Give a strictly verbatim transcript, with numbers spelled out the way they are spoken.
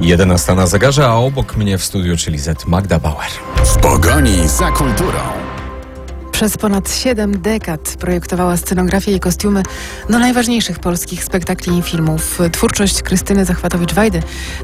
jedenasta na zegarze, a obok mnie w studiu, czyli Z Magda Bauer. W pogoni za kulturą. Przez ponad siedem dekad projektowała scenografię i kostiumy do najważniejszych polskich spektakli i filmów. Twórczość Krystyny Zachwatowicz-Wajdy